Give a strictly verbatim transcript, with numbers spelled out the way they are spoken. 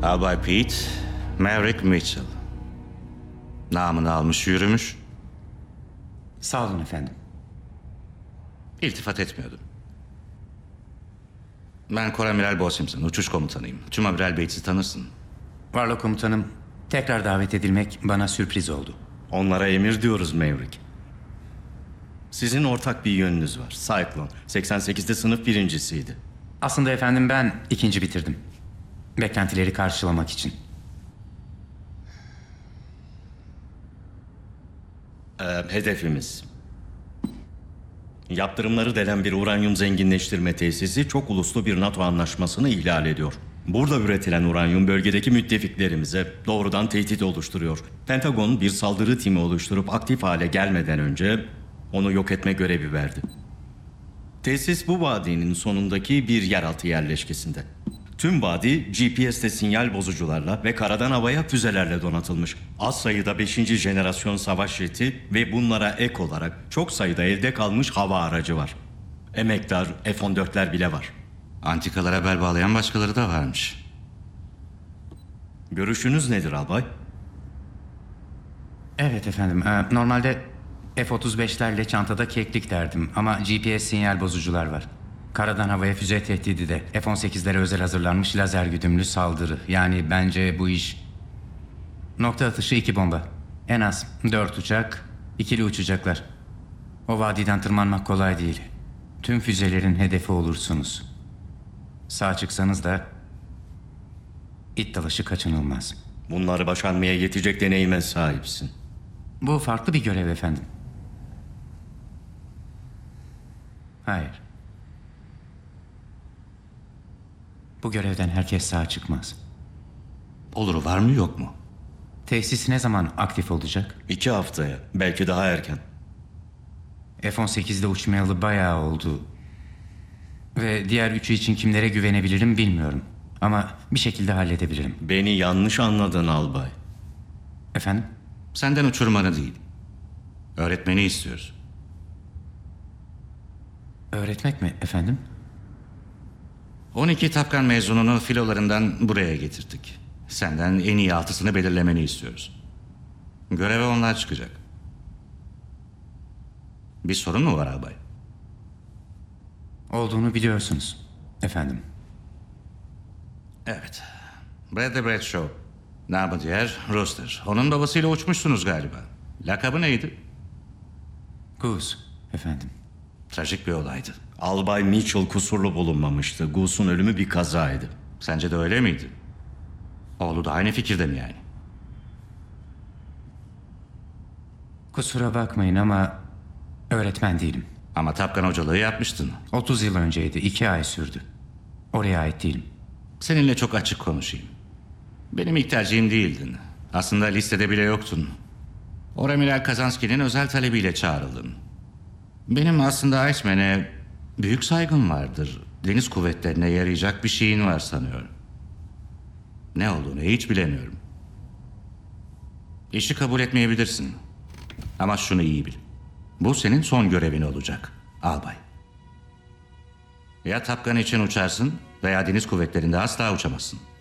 Albay Pete, Maverick Mitchell. Namını almış yürümüş. Sağ olun efendim. İltifat etmiyordum. Ben Koramiral Bo Simpson, uçuş komutanıyım. Tüm Amiral Bates'i tanırsın. Varlo komutanım, tekrar davet edilmek bana sürpriz oldu. Onlara emir diyoruz Maverick. Sizin ortak bir yönünüz var. Cyclone. seksen sekizde sınıf birincisiydi. Aslında efendim ben ikinci bitirdim. Beklentileri karşılamak için. Ee, hedefimiz. Yaptırımları delen bir uranyum zenginleştirme tesisi çok uluslu bir NATO anlaşmasını ihlal ediyor. Burada üretilen uranyum bölgedeki müttefiklerimize doğrudan tehdit oluşturuyor. Pentagon bir saldırı timi oluşturup aktif hale gelmeden önce onu yok etme görevi verdi. Tesis bu vadinin sonundaki bir yeraltı yerleşkesinde. Tüm vadi G P S'te sinyal bozucularla ve karadan havaya füzelerle donatılmış. Az sayıda beşinci jenerasyon savaş jeti ve bunlara ek olarak çok sayıda elde kalmış hava aracı var. Emektar F on dörtler bile var. Antikalara bel bağlayan başkaları da varmış. Görüşünüz nedir albay? Evet efendim, e, normalde F otuz beşlerle çantada keklik derdim ama G P S sinyal bozucular var. Karadan havaya füze tehdidi de F on sekizlere özel hazırlanmış lazer güdümlü saldırı. Yani bence bu iş nokta atışı iki bomba. En az dört uçak, ikili uçacaklar. O vadiden tırmanmak kolay değil. Tüm füzelerin hedefi olursunuz. Sağ çıksanız da it dalaşı kaçınılmaz. Bunları başarmaya yetecek deneyime sahipsin. Bu farklı bir görev efendim. Hayır. Bu görevden herkes sağ çıkmaz. Oluru var mı yok mu? Tesis ne zaman aktif olacak? İki haftaya, belki daha erken. F on sekizde uçmayalı bayağı oldu. Ve diğer üçü için kimlere güvenebilirim bilmiyorum. Ama bir şekilde halledebilirim. Beni yanlış anladın albay. Efendim? Senden uçurmanı değil. Öğretmeni istiyoruz. Öğretmek mi efendim? on iki Tapkan mezununu filolarından buraya getirdik. Senden en iyi altısını belirlemeni istiyoruz. Göreve onlar çıkacak. Bir sorun mu var albay? Olduğunu biliyorsunuz efendim. Evet. Bradley Bradshaw. Namı diğer Rooster. Onun babasıyla uçmuşsunuz galiba. Lakabı neydi? Goose efendim. Trajik bir olaydı. Albay Mitchell kusurlu bulunmamıştı. Goose'un ölümü bir kazaydı. Sence de öyle miydi? Oğlu da aynı fikirde mi yani? Kusura bakmayın ama öğretmen değilim. Ama Tapkan hocalığı yapmıştın. otuz yıl önceydi. iki ay sürdü. Oraya ait değilim. Seninle çok açık konuşayım. Benim ilk tercihim değildin. Aslında listede bile yoktun. Oramiral Kazanski'nin özel talebiyle çağrıldın. Benim aslında Iceman'e büyük saygım vardır. Deniz kuvvetlerine yarayacak bir şeyin var sanıyorum. Ne olduğunu hiç bilemiyorum. İşi kabul etmeyebilirsin. Ama şunu iyi bil. Bu senin son görevin olacak, albay. Ya Tapkan için uçarsın veya deniz kuvvetlerinde asla uçamazsın.